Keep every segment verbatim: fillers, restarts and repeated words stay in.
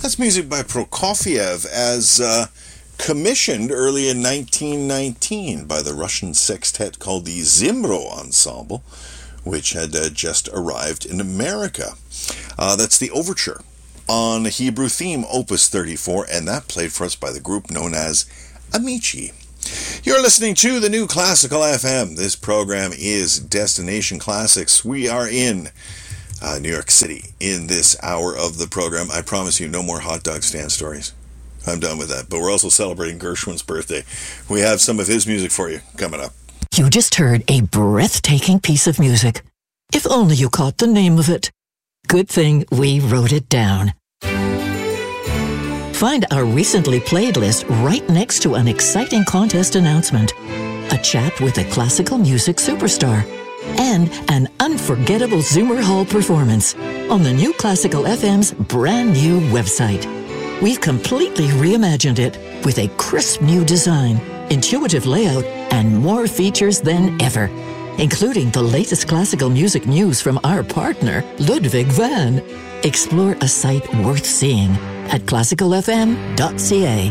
That's music by Prokofiev as uh, commissioned early in nineteen nineteen by the Russian sextet called the Zimro Ensemble, which had uh, just arrived in America. Uh, that's the overture on the Hebrew theme, Opus thirty-four, and that played for us by the group known as Amici. You're listening to the New Classical F M. This program is Destination Classics. We are in uh, New York City in this hour of the program. I promise you, no more hot dog stand stories. I'm done with that. But we're also celebrating Gershwin's birthday. We have some of his music for you coming up. You just heard a breathtaking piece of music. If only you caught the name of it. Good thing we wrote it down. Find our recently played list right next to an exciting contest announcement, a chat with a classical music superstar, and an unforgettable Zoomer Hall performance on the New Classical F M's brand new website. We've completely reimagined it with a crisp new design, intuitive layout, and more features than ever, including the latest classical music news from our partner, Ludwig van. Explore a site worth seeing at classical f m dot c a.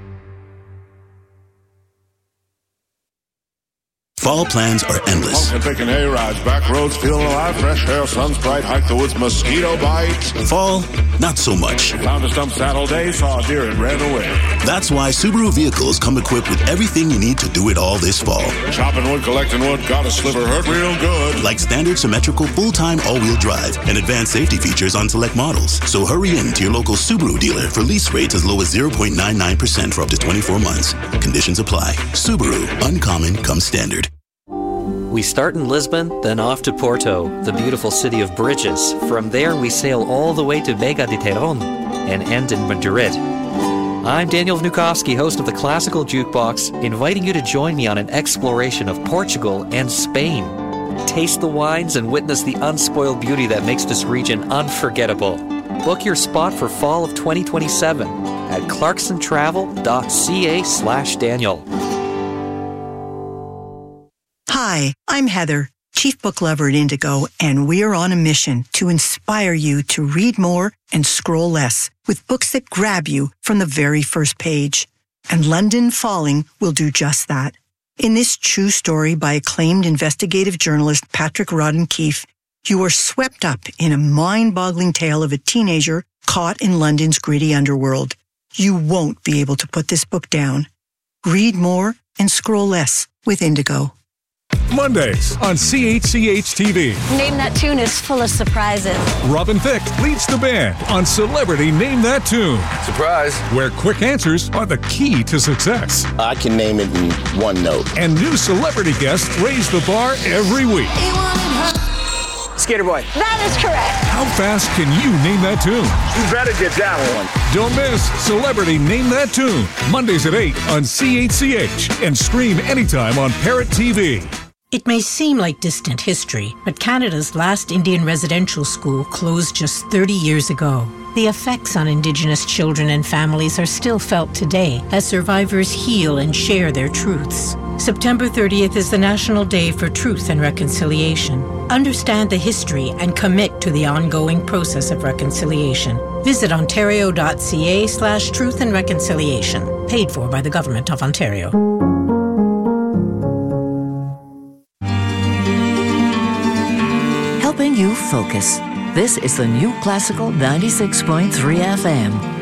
Fall plans are endless. Punk and picking A-rides, back roads, feeling alive, fresh air, sun's bright, hike the woods, mosquito bites. Fall, not so much. Found a stump saddle day, saw a deer and ran away. That's why Subaru vehicles come equipped with everything you need to do it all this fall. Chopping wood, collecting wood, got a sliver, hurt real good. Like standard symmetrical full-time all-wheel drive and advanced safety features on select models. So hurry in to your local Subaru dealer for lease rates as low as zero point nine nine percent for up to twenty-four months. Conditions apply. Subaru, uncommon comes standard. We start in Lisbon, then off to Porto, the beautiful city of bridges. From there, we sail all the way to Vega de Terón and end in Madrid. I'm Daniel Vnukovsky, host of the Classical Jukebox, inviting you to join me on an exploration of Portugal and Spain. Taste the wines and witness the unspoiled beauty that makes this region unforgettable. Book your spot for fall of twenty twenty-seven at clarksontravel.ca slash Daniel. Hi, I'm Heather, Chief Book Lover at Indigo, and we're on a mission to inspire you to read more and scroll less with books that grab you from the very first page. And London Falling will do just that. In this true story by acclaimed investigative journalist Patrick Rodden Keefe, you are swept up in a mind-boggling tale of a teenager caught in London's gritty underworld. You won't be able to put this book down. Read more and scroll less with Indigo. Mondays on C H C H T V. Name That Tune is full of surprises. Robin Thicke leads the band on Celebrity Name That Tune. Surprise. Where quick answers are the key to success. I can name it in one note. And new celebrity guests raise the bar every week. Skater Boy. That is correct. How fast can you name that tune? You better get that one. Don't miss Celebrity Name That Tune. Mondays at eight on C H C H and stream anytime on Parrot T V. It may seem like distant history, but Canada's last Indian residential school closed just thirty years ago. The effects on Indigenous children and families are still felt today as survivors heal and share their truths. September thirtieth is the National Day for Truth and Reconciliation. Understand the history and commit to the ongoing process of reconciliation. Visit ontario.ca slash truth and reconciliation. Paid for by the Government of Ontario. Helping you focus. This is the New Classical ninety-six point three F M.